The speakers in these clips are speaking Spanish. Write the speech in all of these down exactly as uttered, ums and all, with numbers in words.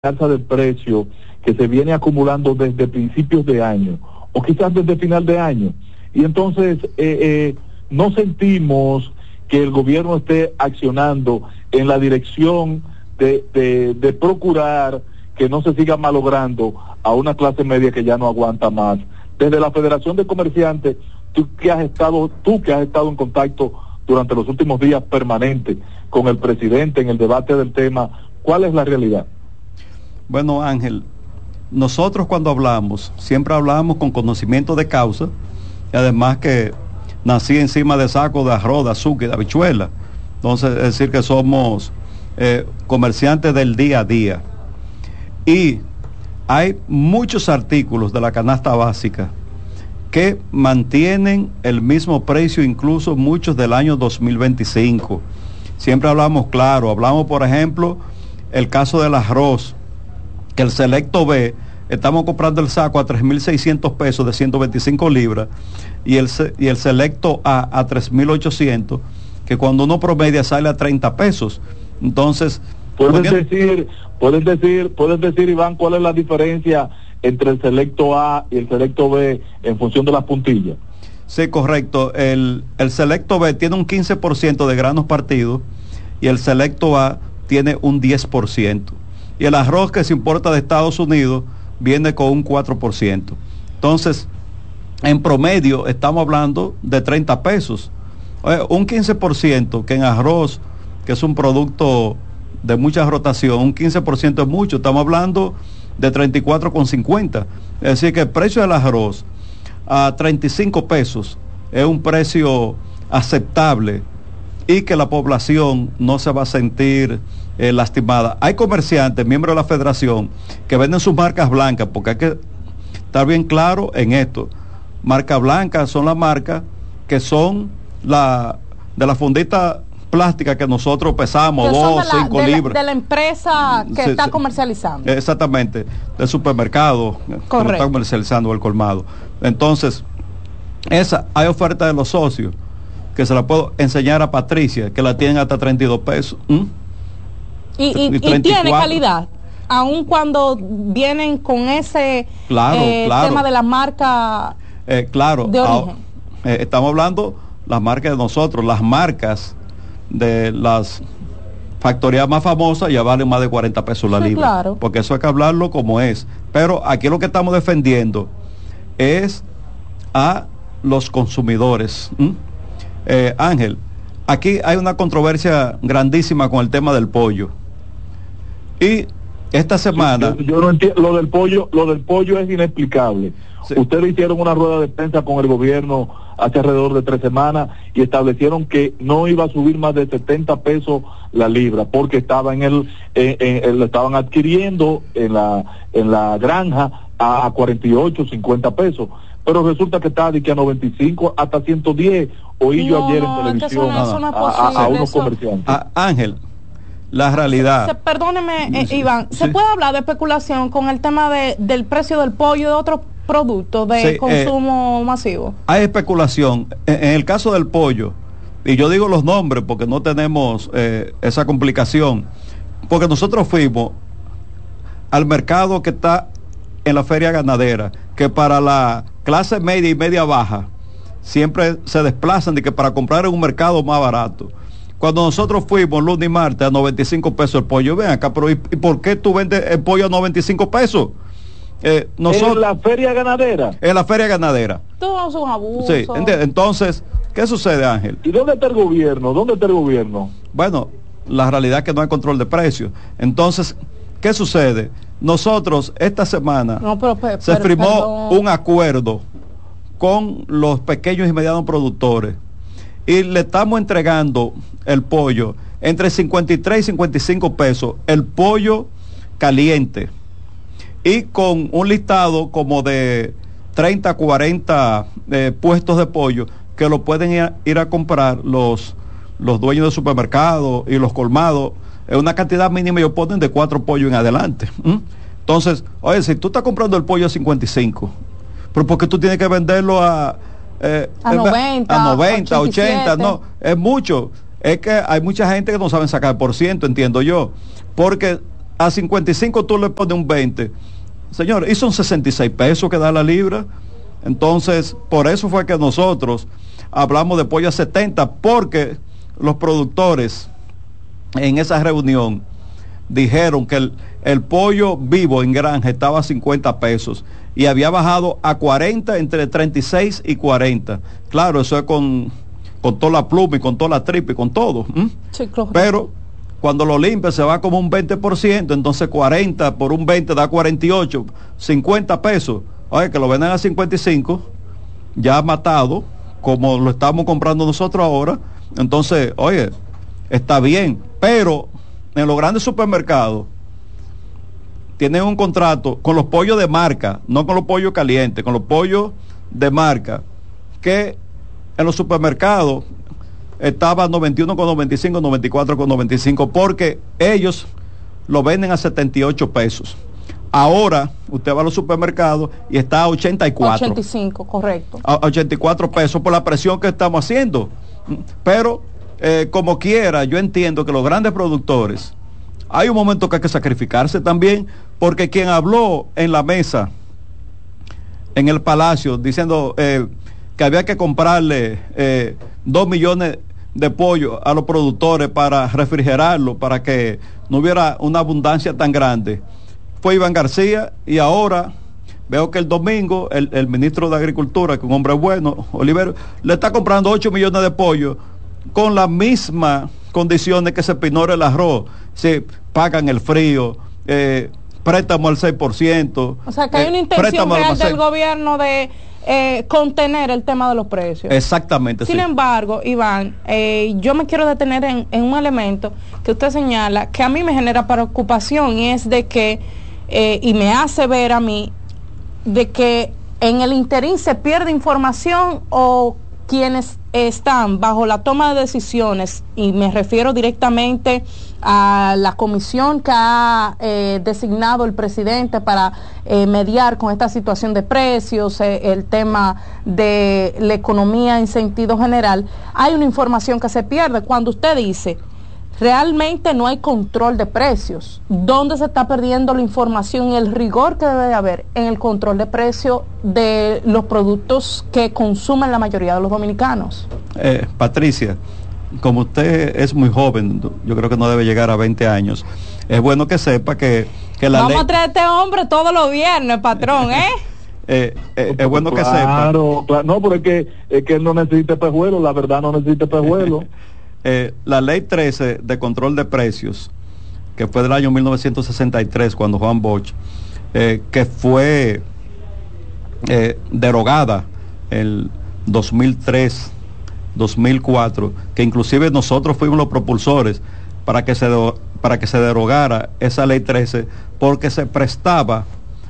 alza del precio que se viene acumulando desde principios de año o quizás desde final de año, y entonces eh, eh, no sentimos que el gobierno esté accionando en la dirección de, de, de procurar que no se siga malogrando a una clase media que ya no aguanta más. Desde la Federación de Comerciantes, tú que has estado, tú que has estado en contacto durante los últimos días permanente con el presidente en el debate del tema, ¿cuál es la realidad? Bueno, Ángel, nosotros cuando hablamos, siempre hablamos con conocimiento de causa, y además que nací encima de sacos de arroz, de azúcar y de habichuela. Entonces, es decir que somos eh, comerciantes del día a día. Y hay muchos artículos de la canasta básica que mantienen el mismo precio, incluso muchos del año dos mil veinticinco. Siempre hablamos claro, hablamos por ejemplo, el caso del arroz, que el Selecto B, estamos comprando el saco a tres mil seiscientos pesos de ciento veinticinco libras, y el, y el Selecto A a tres mil ochocientos, que cuando uno promedia sale a treinta pesos. Entonces, puedes poniendo... decir, puedes decir, puedes decir, Iván, ¿cuál es la diferencia entre el Selecto A y el Selecto B en función de las puntillas? Sí, correcto. El, el Selecto B tiene un quince por ciento de granos partidos y el Selecto A tiene un diez por ciento. Y el arroz que se importa de Estados Unidos viene con un cuatro por ciento. Entonces, en promedio estamos hablando de treinta pesos. Oye, un quince por ciento que en arroz, que es un producto de mucha rotación, un quince por ciento es mucho. Estamos hablando de treinta y cuatro con cincuenta. Es decir, que el precio del arroz a treinta y cinco pesos es un precio aceptable y que la población no se va a sentir eh, lastimada. Hay comerciantes, miembros de la federación, que venden sus marcas blancas, porque hay que estar bien claro en esto. Marcas blancas son las marcas que son la de la fundita plástica que nosotros pesamos, que dos, la, cinco de libras. La, de la empresa que sí, está sí, comercializando. Exactamente, del supermercado, que lo está comercializando el colmado. Entonces, esa hay oferta de los socios, que se la puedo enseñar a Patricia, que la tienen hasta treinta y dos pesos. ¿Mm? Y, y, y, y tiene calidad, aun cuando vienen con ese claro, eh, claro. tema de la marca eh, claro, de origen. Ah, eh, estamos hablando las marcas de nosotros, las marcas de las factorías más famosas ya valen más de cuarenta pesos la sí, libra, claro. Porque eso hay que hablarlo como es. Pero aquí lo que estamos defendiendo es a los consumidores. ¿Mm? Eh, Ángel, aquí hay una controversia grandísima con el tema del pollo. Y esta semana... Yo, yo no entiendo, lo del pollo, lo del pollo es inexplicable. Sí. Ustedes hicieron una rueda de prensa con el gobierno hace alrededor de tres semanas y establecieron que no iba a subir más de setenta pesos la libra porque estaba en el, en, en, lo estaban adquiriendo en la en la granja a, a cuarenta y ocho, cincuenta pesos. Pero resulta que está de que a noventa y cinco hasta ciento diez, oí yo no, ayer no, en televisión no, no, no a, a, a unos eso. comerciantes. A, Ángel, la realidad... Se, se, perdóneme, eh, Iván, ¿se sí. puede hablar de especulación con el tema de, del precio del pollo y de otros productos de sí, consumo eh, masivo? Hay especulación. En, en el caso del pollo, y yo digo los nombres porque no tenemos eh, esa complicación, porque nosotros fuimos al mercado que está en la feria ganadera, que para la clase media y media baja siempre se desplazan de que para comprar en un mercado más barato. Cuando nosotros fuimos lunes y martes a noventa y cinco pesos el pollo, ven acá, pero ¿y, y por qué tú vendes el pollo a noventa y cinco pesos? Eh, nosotros, en la feria ganadera. En la feria ganadera. Todos son abusos. Sí, entonces, ¿qué sucede, Ángel? ¿Y dónde está el gobierno? ¿Dónde está el gobierno? Bueno, la realidad es que no hay control de precios. Entonces, ¿qué sucede? Nosotros esta semana no, pero, pero, se firmó perdón. un acuerdo con los pequeños y medianos productores y le estamos entregando el pollo entre cincuenta y tres y cincuenta y cinco pesos, el pollo caliente, y con un listado como de treinta, cuarenta eh, puestos de pollo que lo pueden ir a, ir a comprar los, los dueños de supermercados y los colmados. Es una cantidad mínima, ellos ponen de cuatro pollos en adelante. ¿Mm? Entonces, oye, si tú estás comprando el pollo a cincuenta y cinco, pero ¿por qué tú tienes que venderlo a, eh, a noventa, a noventa, ochenta? No, es mucho. Es que hay mucha gente que no sabe sacar por ciento, entiendo yo. Porque a cincuenta y cinco tú le pones un veinte. Señor, y son sesenta y seis pesos que da la libra. Entonces, por eso fue que nosotros hablamos de pollo a setenta, porque los productores en esa reunión dijeron que el, el pollo vivo en granja estaba a cincuenta pesos y había bajado a cuarenta, entre treinta y seis y cuarenta. Claro, eso es con, con toda la pluma y con toda la tripa y con todo. ¿Mm? Sí, claro. Pero cuando lo limpia se va como un veinte por ciento, entonces cuarenta por un veinte da cuarenta y ocho, cincuenta pesos. Oye, que lo venden a cincuenta y cinco, ya matado, como lo estamos comprando nosotros ahora. Entonces, oye, está bien, pero en los grandes supermercados tienen un contrato con los pollos de marca, no con los pollos calientes, con los pollos de marca, que en los supermercados estaba noventa y uno con noventa y cinco, noventa y cuatro con noventa y cinco, porque ellos lo venden a setenta y ocho pesos. Ahora usted va a los supermercados y está a ochenta y cuatro. ochenta y cinco, correcto. A ochenta y cuatro pesos por la presión que estamos haciendo. Pero eh, como quiera, yo entiendo que los grandes productores, hay un momento que hay que sacrificarse también, porque quien habló en la mesa, en el Palacio, diciendo eh, que había que comprarle eh, dos millones de pollo a los productores para refrigerarlo, para que no hubiera una abundancia tan grande, fue Iván García. Y ahora veo que el domingo el, el ministro de Agricultura, que es un hombre bueno, Olivero, le está comprando ocho millones de pollo con las mismas condiciones que se pinora el arroz. Se pagan el frío, eh, préstamo al seis por ciento. O sea que hay una eh, intención real del gobierno de eh, contener el tema de los precios. Exactamente. Sin sí. embargo, Iván, eh, yo me quiero detener en, en un elemento que usted señala que a mí me genera preocupación, y es de que Eh, y me hace ver a mí de que en el interín se pierde información, o quienes están bajo la toma de decisiones, y me refiero directamente a la comisión que ha eh, designado el presidente para eh, mediar con esta situación de precios, eh, el tema de la economía en sentido general. Hay una información que se pierde cuando usted dice: realmente no hay control de precios. ¿Dónde se está perdiendo la información y el rigor que debe de haber en el control de precios de los productos que consumen la mayoría de los dominicanos? Eh, Patricia, como usted es muy joven, yo creo que no debe llegar a veinte años, es bueno que sepa que, que la Vamos ley... a traer a este hombre todos los viernes, patrón, ¿eh? Eh, eh, es bueno que claro, sepa. Claro, no, pero es que, es que él no necesita espejuelo, la verdad no necesita espejuelo. Eh, la ley trece de control de precios, que fue del año mil novecientos sesenta y tres, cuando Juan Bosch, eh, que fue eh, derogada en dos mil tres, dos mil cuatro, que inclusive nosotros fuimos los propulsores para que se, do, para que se derogara esa ley trece, porque se prestaba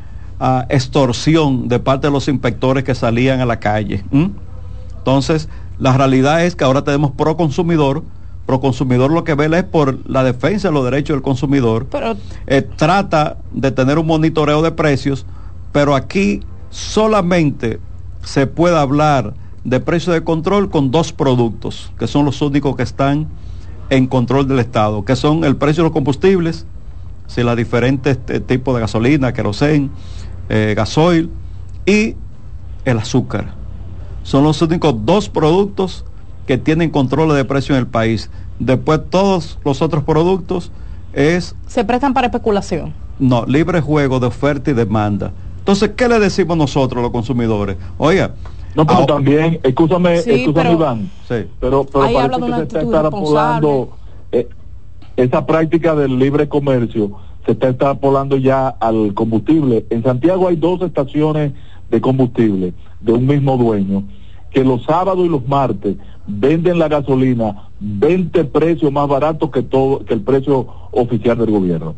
a extorsión de parte de los inspectores que salían a la calle. ¿Mm? Entonces, la realidad es que ahora tenemos pro consumidor. Pro consumidor lo que vela es por la defensa de los derechos del consumidor. Pero eh, trata de tener un monitoreo de precios, pero aquí solamente se puede hablar de precio de control con dos productos, que son los únicos que están en control del Estado, que son el precio de los combustibles, si los diferentes eh, tipos de gasolina, querosén, eh, gasoil, y el azúcar. Son los únicos dos productos que tienen control de precio en el país. Después todos los otros productos es... se prestan para especulación. No, libre juego de oferta y demanda. Entonces, ¿qué le decimos nosotros los consumidores? Oiga... No, pero ah, también, escúchame, sí, escúchame pero, Iván, sí. pero, pero parece que se está extrapolando eh, esa práctica del libre comercio, se está extrapolando ya al combustible. En Santiago hay dos estaciones de combustible de un mismo dueño, que los sábados y los martes venden la gasolina veinte precios más baratos que todo que el precio oficial del gobierno.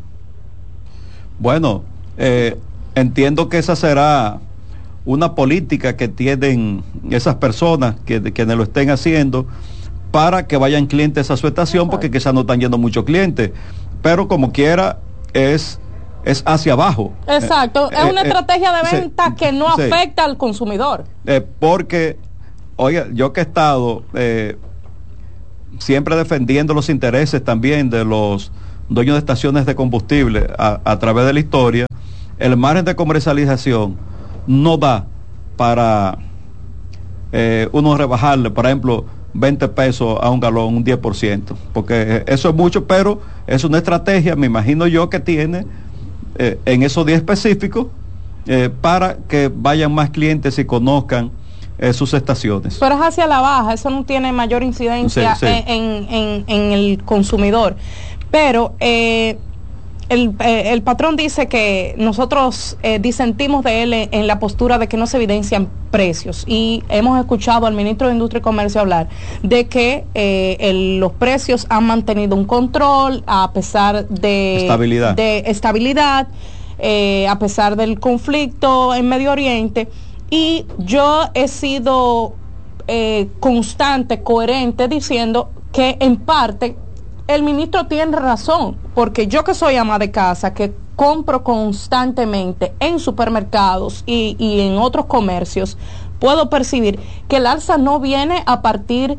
Bueno, eh, entiendo que esa será una política que tienen esas personas que quienes lo estén haciendo para que vayan clientes a su estación, porque quizás no están yendo muchos clientes, pero como quiera es es hacia abajo. Exacto, eh, es una eh, estrategia de sí, venta que no sí. afecta al consumidor. Eh, porque, oiga, yo que he estado eh, siempre defendiendo los intereses también de los dueños de estaciones de combustible a, a través de la historia, el margen de comercialización no da para eh, uno rebajarle, por ejemplo, veinte pesos a un galón, un diez por ciento, porque eso es mucho, pero es una estrategia, me imagino yo, que tiene eh, en esos días específicos eh, para que vayan más clientes y conozcan eh, sus estaciones. Pero es hacia la baja, eso no tiene mayor incidencia sí, sí. En, en, en el consumidor. Pero eh, el, eh, el patrón dice que nosotros eh, disentimos de él en, en la postura de que no se evidencian precios, y hemos escuchado al ministro de Industria y Comercio hablar de que eh, el, los precios han mantenido un control a pesar de estabilidad, de estabilidad eh, a pesar del conflicto en Medio Oriente. Y yo he sido eh, constante, coherente, diciendo que en parte el ministro tiene razón, porque yo, que soy ama de casa, que compro constantemente en supermercados y, y en otros comercios, puedo percibir que el alza no viene a partir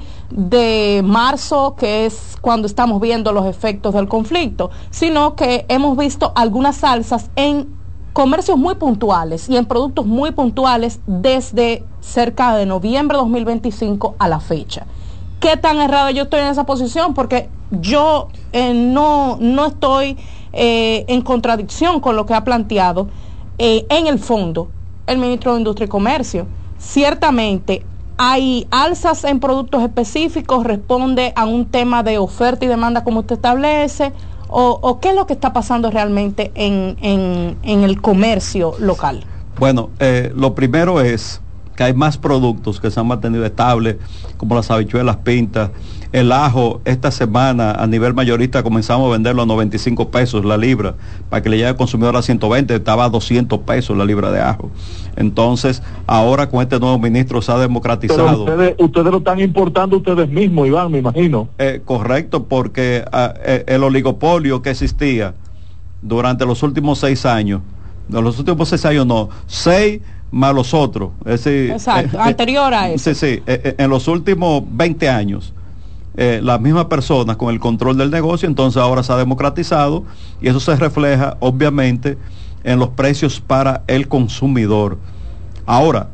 de marzo, que es cuando estamos viendo los efectos del conflicto, sino que hemos visto algunas alzas en comercios muy puntuales y en productos muy puntuales desde cerca de noviembre de dos mil veinticinco a la fecha. ¿Qué tan errado yo estoy en esa posición? Porque yo eh, no, no estoy eh, en contradicción con lo que ha planteado eh, en el fondo el ministro de Industria y Comercio. Ciertamente hay alzas en productos específicos, responde a un tema de oferta y demanda como usted establece, o, o qué es lo que está pasando realmente en, en, en el comercio local. Bueno, eh, lo primero es que hay más productos que se han mantenido estables, como las habichuelas pintas, el ajo. Esta semana a nivel mayorista comenzamos a venderlo a noventa y cinco pesos la libra, para que le llegue al consumidor a ciento veinte, estaba a doscientos pesos la libra de ajo. Entonces, ahora con este nuevo ministro se ha democratizado. Pero ustedes, ustedes lo están importando ustedes mismos, Iván, me imagino. Eh, correcto, porque uh, eh, el oligopolio que existía durante los últimos seis años, de los últimos seis años no, seis más los otros, es decir, exacto, eh, anterior a eso. Sí, sí, eh, eh, en los últimos veinte años, eh, las mismas personas con el control del negocio, entonces ahora se ha democratizado, y eso se refleja obviamente en los precios para el consumidor. Ahora,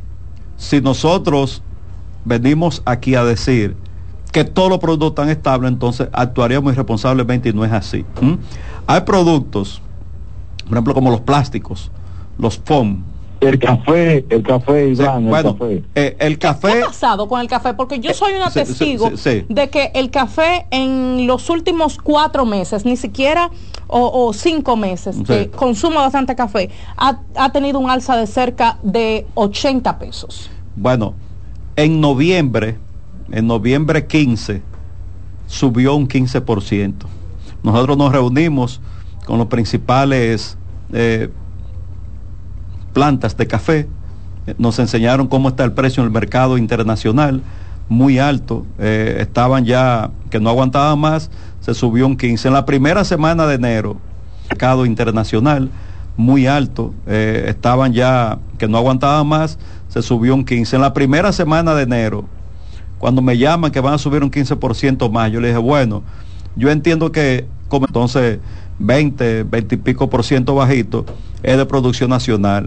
si nosotros venimos aquí a decir que todos los productos están estables, entonces actuaríamos irresponsablemente, y no es así. ¿Mm? Hay productos, por ejemplo, como los plásticos, los foam, el café, el café, Iván, sí, bueno, el café. Eh, el café. ¿Qué ha pasado con el café? Porque yo soy una sí, testigo sí, sí, sí. de que el café en los últimos cuatro meses, ni siquiera, o, o cinco meses, sí. que consumo bastante café, ha, ha tenido un alza de cerca de ochenta pesos. Bueno, en noviembre, en noviembre quince, subió un quince por ciento. Nosotros nos reunimos con los principales eh, plantas de café, nos enseñaron cómo está el precio en el mercado internacional, muy alto, eh, estaban ya que no aguantaban más, se subió un quince. En la primera semana de enero, mercado internacional, muy alto, eh, estaban ya que no aguantaban más, se subió un quince. En la primera semana de enero, cuando me llaman que van a subir un quince por ciento más, yo le dije, bueno, yo entiendo que como entonces veinte, veinte y pico por ciento bajito es de producción nacional.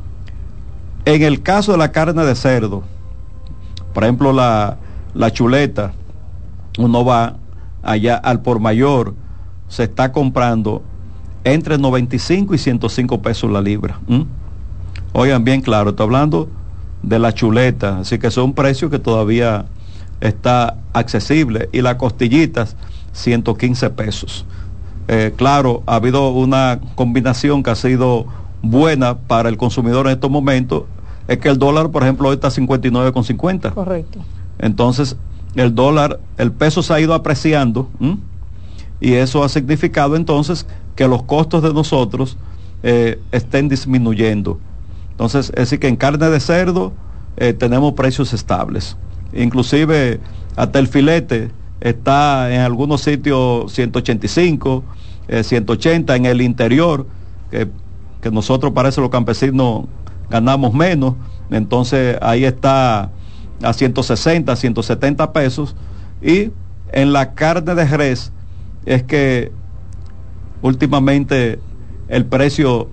En el caso de la carne de cerdo, por ejemplo la, la chuleta, uno va allá al por mayor, se está comprando entre noventa y cinco y ciento cinco pesos la libra. ¿Mm? Oigan bien claro, estoy hablando de la chuleta, así que es un precio que todavía está accesible, y las costillitas ciento quince pesos. Eh, claro, ha habido una combinación que ha sido buena para el consumidor en estos momentos, es que el dólar, por ejemplo, hoy está a cincuenta y nueve con cincuenta. Correcto. Entonces, el dólar, el peso se ha ido apreciando, ¿m? y eso ha significado entonces que los costos de nosotros eh, estén disminuyendo. Entonces, es decir, que en carne de cerdo eh, tenemos precios estables. Inclusive, hasta el filete está en algunos sitios ciento ochenta y cinco, eh, ciento ochenta en el interior, que, que nosotros parece los campesinos ganamos menos, entonces ahí está a ciento sesenta, ciento setenta pesos, y en la carne de res es que últimamente el precio